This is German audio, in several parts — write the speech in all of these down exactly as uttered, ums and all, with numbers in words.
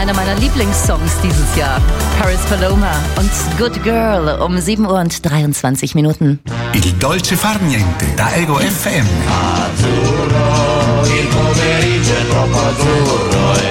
einer meiner Lieblingssongs dieses Jahr. Paris Paloma und Good Girl um sieben Uhr und dreiundzwanzig Minuten. Il dolce far niente da Ego F M. Azzurro, il pomeriggio è troppo azzurro e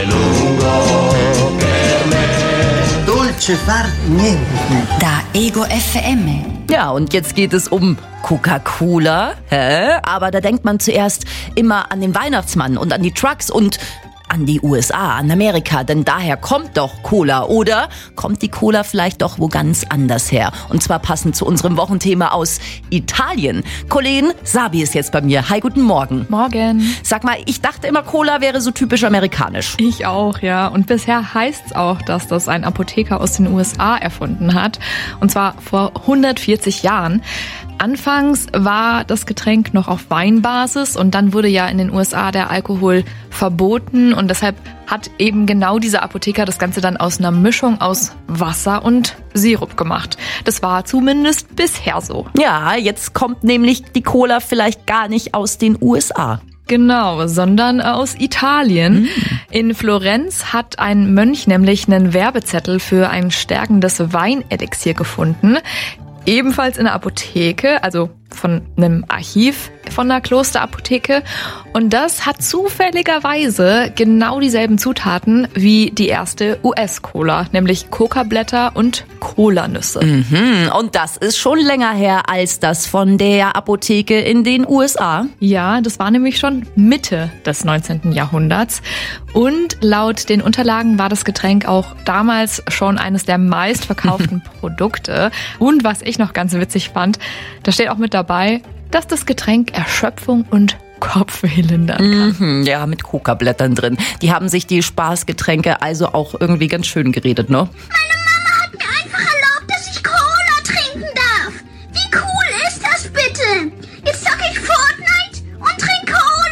lungo per me. Dolce far niente. Da Ego F M. Ja, und jetzt geht es um Coca-Cola. Hä? Aber da denkt man zuerst immer an den Weihnachtsmann und an die Trucks und an die U S A, an Amerika, denn daher kommt doch Cola. Oder kommt die Cola vielleicht doch wo ganz anders her? Und zwar passend zu unserem Wochenthema aus Italien. Kollegin Sabi ist jetzt bei mir. Hi, guten Morgen. Morgen. Sag mal, ich dachte immer, Cola wäre so typisch amerikanisch. Ich auch, ja. Und bisher heißt's auch, dass das ein Apotheker aus den U S A erfunden hat. Und zwar vor hundertvierzig Jahren. Anfangs war das Getränk noch auf Weinbasis und dann wurde ja in den U S A der Alkohol verboten und deshalb hat eben genau dieser Apotheker das Ganze dann aus einer Mischung aus Wasser und Sirup gemacht. Das war zumindest bisher so. Ja, jetzt kommt nämlich die Cola vielleicht gar nicht aus den U S A. Genau, sondern aus Italien. Mm. In Florenz hat ein Mönch nämlich einen Werbezettel für ein stärkendes Weinelixier gefunden. Ebenfalls in der Apotheke, also von einem Archiv von einer Klosterapotheke. Und das hat zufälligerweise genau dieselben Zutaten wie die erste U S-Cola, nämlich Kokablätter und Kolanüsse. Mhm. Und das ist schon länger her als das von der Apotheke in den U S A. Ja, das war nämlich schon Mitte des neunzehnten Jahrhunderts. Und laut den Unterlagen war das Getränk auch damals schon eines der meistverkauften Produkte. Und was ich noch ganz witzig fand, da steht auch mit dabei, dass das Getränk Erschöpfung und Kopfweh lindern kann. Mhm, ja, mit Kokablättern drin. Die haben sich die Spaßgetränke also auch irgendwie ganz schön geredet, ne? Meine Mama hat mir einfach erlaubt, dass ich Cola trinken darf. Wie cool ist das bitte? Jetzt zocke ich Fortnite und trinke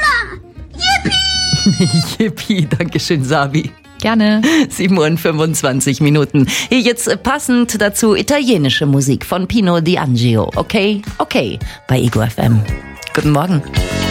Cola. Yippie! Yippie, danke schön, Sabi. Gerne. sieben Uhr und fünfundzwanzig Minuten. Hier jetzt passend dazu italienische Musik von Pino D'Angio. Okay? Okay, bei Ego F M. Guten Morgen.